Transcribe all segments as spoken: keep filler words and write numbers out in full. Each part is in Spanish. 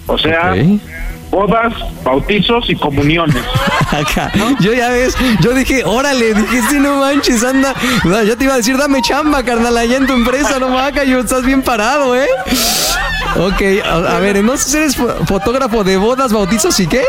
O sea, okay. bodas, bautizos y comuniones. Acá. ¿No? Yo ya ves, yo dije, órale, dije, sí, no manches, anda. Yo te iba a decir, dame chamba, carnal, allá en tu empresa, no maca, yo estás bien parado, ¿eh? Ok, a, a ver, entonces eres fotógrafo de bodas, bautizos y ¿qué?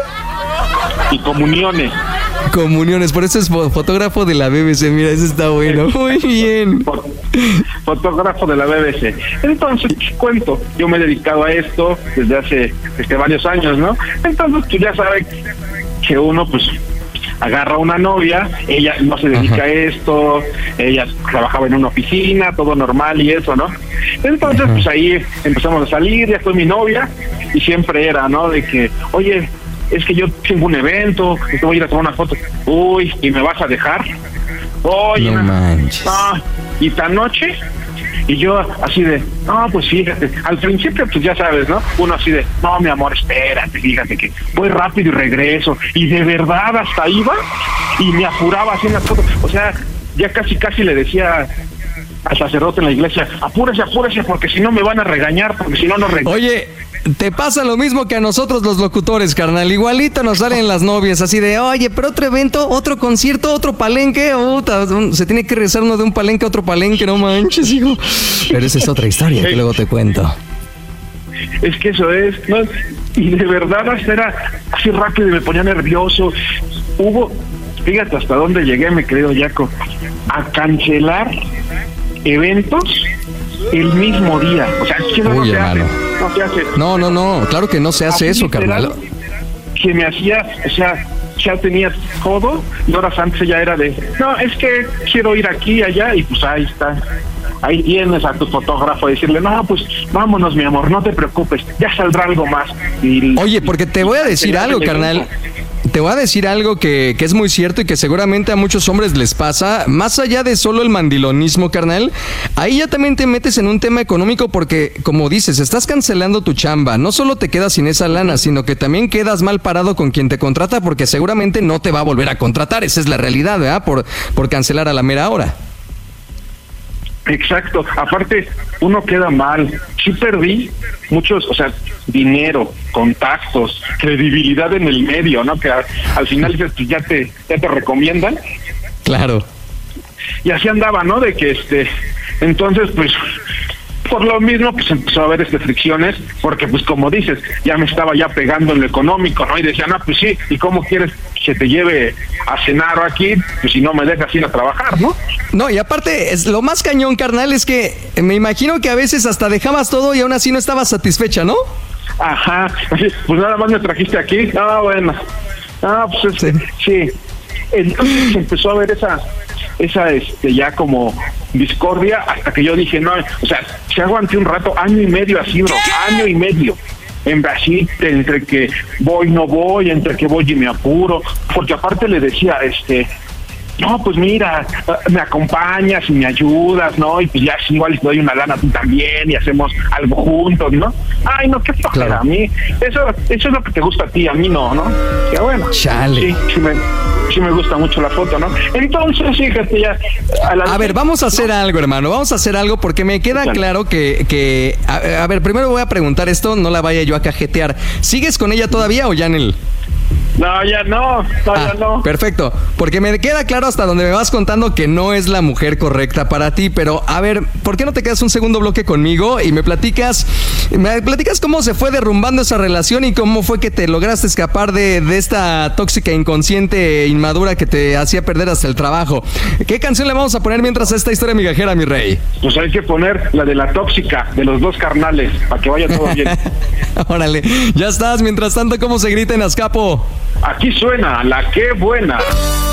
Y comuniones. Comuniones, por eso es fotógrafo de la B B C, mira, eso está bueno, muy bien. Fotógrafo de la B B C. Entonces, cuento, yo me he dedicado a esto desde hace desde varios años, ¿no? Entonces, tú ya sabes que uno, pues, agarra una novia, ella no se dedica Ajá. a esto, ella trabajaba en una oficina, todo normal y eso, ¿no? Entonces, Ajá. pues ahí empezamos a salir, ya fue mi novia, y siempre era, ¿no? De que, oye, es que yo tengo un evento, te voy a ir a tomar una foto. Uy, ¿y me vas a dejar? Oye, no manches. Ah, ¿y tan noche? Y yo así de, no, pues fíjate, al principio pues ya sabes, ¿no? Uno así de, no, mi amor, espérate, fíjate que voy rápido y regreso. Y de verdad hasta iba y me apuraba haciendo las fotos. O sea, ya casi casi le decía al sacerdote en la iglesia, apúrese, apúrese, porque si no me van a regañar, porque si no nos regañan. Oye, te pasa lo mismo que a nosotros los locutores, carnal. Igualito nos salen las novias, así de, oye, pero otro evento, otro concierto, otro palenque. Puta, se tiene que regresar uno de un palenque a otro palenque, no manches, hijo. Pero esa es otra historia que luego te cuento. Es que eso es, ¿no? Y de verdad hasta era así rápido y me ponía nervioso. Hubo, fíjate hasta dónde llegué, mi querido Jaco, a cancelar eventos el mismo día. O sea, que no, Uy, se hace, no se hace. No, no, no, claro que no se hace Así eso, carnal. Que me hacía, o sea, ya tenía todo, y horas antes ya era de, no, es que quiero ir aquí, allá, y pues ahí está. Ahí tienes a tu fotógrafo a decirle, no, pues vámonos, mi amor, no te preocupes, ya saldrá algo más. Y, Oye, porque te voy a decir algo, carnal. Te voy a decir algo que, que es muy cierto y que seguramente a muchos hombres les pasa, más allá de solo el mandilonismo, carnal, ahí ya también te metes en un tema económico porque, como dices, estás cancelando tu chamba, no solo te quedas sin esa lana, sino que también quedas mal parado con quien te contrata porque seguramente no te va a volver a contratar, esa es la realidad, ¿verdad? Por, por cancelar a la mera hora. Exacto, aparte uno queda mal. Sí perdí muchos, o sea, dinero, contactos, credibilidad en el medio, ¿no? Que a, al final dices, pues ya te, ya te recomiendan. Claro. Y así andaba, ¿no? De que este, entonces pues por lo mismo pues empezó a haber este fricciones, porque pues como dices, ya me estaba ya pegando en lo económico, ¿no? Y decía, no, pues sí, ¿y cómo quieres que te lleve a cenar aquí? Pues si no me dejas ir a trabajar, ¿no? No, y aparte, es, lo más cañón, carnal, es que me imagino que a veces hasta dejabas todo y aún así no estabas satisfecha, ¿no? Ajá, pues nada más me trajiste aquí, ah, bueno, ah, pues este, sí. sí. Entonces empezó a ver esa, esa, este, ya como discordia, hasta que yo dije, no, o sea, se aguanté un rato, año y medio así, bro, año y medio. En Brasil, entre que voy, no voy, entre que voy y me apuro, porque aparte le decía, este, no, pues mira, me acompañas y me ayudas, ¿no? Y pues ya sí, igual te doy una lana a ti también y hacemos algo juntos, ¿no? Ay, no, qué flojera, claro. A mí, eso, eso es lo que te gusta a ti, a mí no, ¿no? Que bueno, Chale. sí, sí me, sí me gusta mucho la foto, ¿no? Entonces, fíjate ya... A, la... a ver, vamos a hacer ¿no? algo, hermano, vamos a hacer algo porque me queda claro, claro que, que a, a ver, primero voy a preguntar esto, no la vaya yo a cajetear. ¿Sigues con ella todavía o ya en el...? No, ya no, no, ah, ya no. Perfecto, porque me queda claro hasta donde me vas contando que no es la mujer correcta para ti, pero a ver, ¿por qué no te quedas un segundo bloque conmigo y me platicas, me platicas cómo se fue derrumbando esa relación y cómo fue que te lograste escapar de, de esta tóxica, inconsciente, inmadura que te hacía perder hasta el trabajo? ¿Qué canción le vamos a poner mientras esta historia migajera, mi rey? Pues hay que poner la de la tóxica, de los dos carnales, para que vaya todo bien. Órale, ya estás. Mientras tanto, ¿cómo se grita en Azcapo? Aquí suena La Qué Buena.